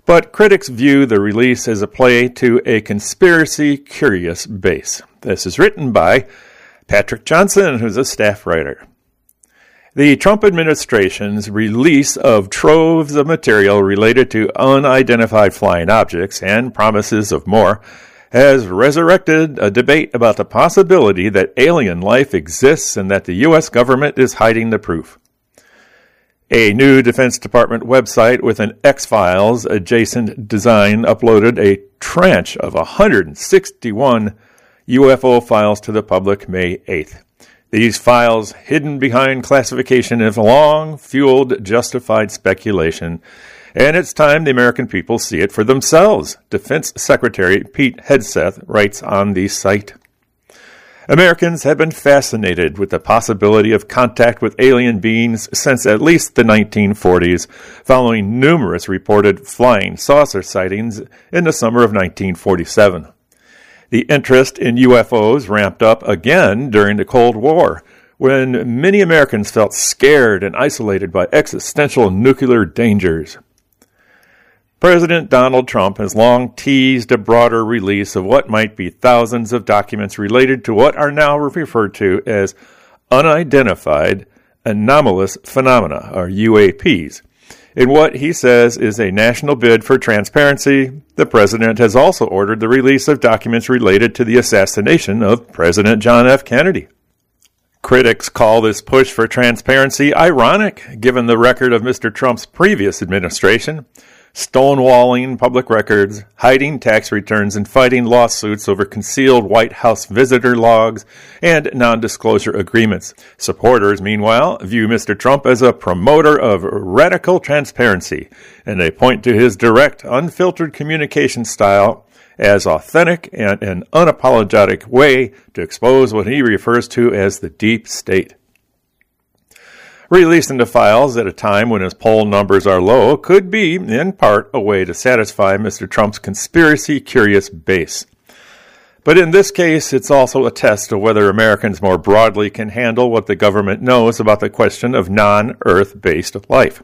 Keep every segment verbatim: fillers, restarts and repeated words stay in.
But critics view the release as a play to a conspiracy-curious base. This is written by Patrick Johnson, who's a staff writer. The Trump administration's release of troves of material related to unidentified flying objects and promises of more has resurrected a debate about the possibility that alien life exists and that the U S government is hiding the proof. A new Defense Department website with an X-Files adjacent design uploaded a tranche of one hundred sixty-one U F O files to the public May eighth. These files, hidden behind classification, have long fueled justified speculation, and it's time the American people see it for themselves, Defense Secretary Pete Hegseth writes on the site. Americans have been fascinated with the possibility of contact with alien beings since at least the nineteen forties, following numerous reported flying saucer sightings in the summer of nineteen forty-seven. The interest in U F Os ramped up again during the Cold War, when many Americans felt scared and isolated by existential nuclear dangers. President Donald Trump has long teased a broader release of what might be thousands of documents related to what are now referred to as unidentified anomalous phenomena, or U A Ps. In what he says is a national bid for transparency, the president has also ordered the release of documents related to the assassination of President John F. Kennedy. Critics call this push for transparency ironic, given the record of Mister Trump's previous administration, stonewalling public records, hiding tax returns, and fighting lawsuits over concealed White House visitor logs and non-disclosure agreements. Supporters, meanwhile, view Mister Trump as a promoter of radical transparency, and they point to his direct, unfiltered communication style as authentic and an unapologetic way to expose what he refers to as the deep state. Releasing the files at a time when his poll numbers are low could be, in part, a way to satisfy Mister Trump's conspiracy-curious base. But in this case, it's also a test of whether Americans more broadly can handle what the government knows about the question of non-Earth-based life.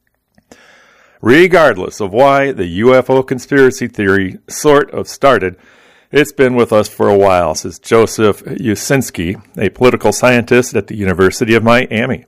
Regardless of why the U F O conspiracy theory sort of started, it's been with us for a while, says Joseph Usinski, a political scientist at the University of Miami.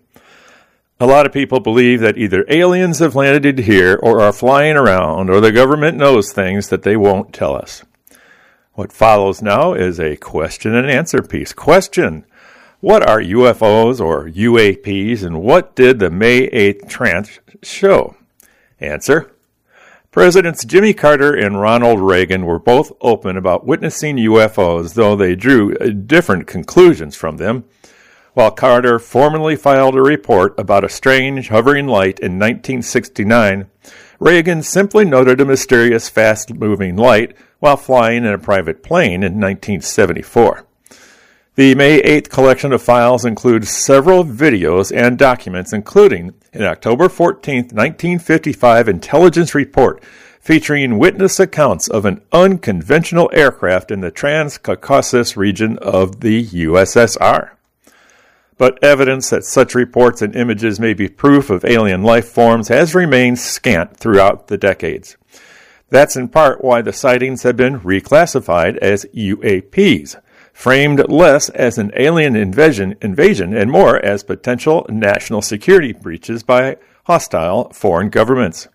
A lot of people believe that either aliens have landed here or are flying around, or the government knows things that they won't tell us. What follows now is a question and answer piece. Question: what are U F Os or U A Ps, and what did the May eighth tranche show? Answer: Presidents Jimmy Carter and Ronald Reagan were both open about witnessing U F Os, though they drew different conclusions from them. While Carter formally filed a report about a strange hovering light in nineteen sixty-nine, Reagan simply noted a mysterious fast-moving light while flying in a private plane in nineteen seventy-four. The May eighth collection of files includes several videos and documents, including an October fourteenth, nineteen fifty-five intelligence report featuring witness accounts of an unconventional aircraft in the Trans-Caucasus region of the U S S R. But evidence that such reports and images may be proof of alien life forms has remained scant throughout the decades. That's in part why the sightings have been reclassified as U A Ps, framed less as an alien invasion, invasion and more as potential national security breaches by hostile foreign governments.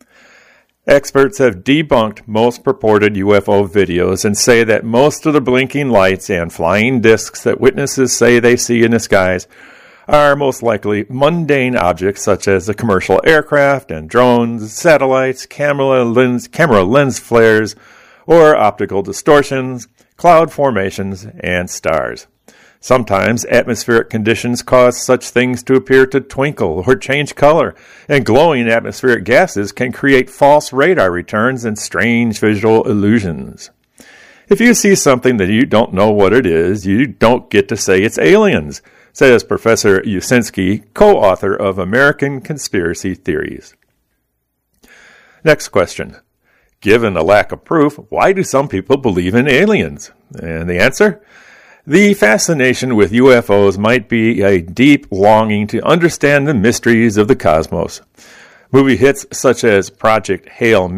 Experts have debunked most purported U F O videos and say that most of the blinking lights and flying discs that witnesses say they see in the skies are most likely mundane objects such as the commercial aircraft and drones, satellites, camera lens, camera lens flares, or optical distortions, cloud formations, and stars. Sometimes atmospheric conditions cause such things to appear to twinkle or change color, and glowing atmospheric gases can create false radar returns and strange visual illusions. If you see something that you don't know what it is, you don't get to say it's aliens, says Professor Usinski, co-author of American Conspiracy Theories. Next question. Given a lack of proof, why do some people believe in aliens? And the answer? The fascination with U F Os might be a deep longing to understand the mysteries of the cosmos. Movie hits such as Project Hail